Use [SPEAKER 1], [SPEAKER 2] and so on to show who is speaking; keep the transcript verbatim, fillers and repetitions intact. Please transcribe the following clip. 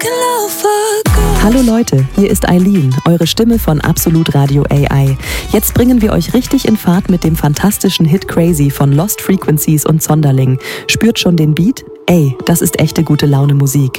[SPEAKER 1] Hallo Leute, hier ist Eileen, eure Stimme von Absolut Radio A I. Jetzt bringen wir euch richtig in Fahrt mit dem fantastischen Hit Crazy von Lost Frequencies und Zonderling. Spürt schon den Beat? Ey, das ist echte gute Laune Musik.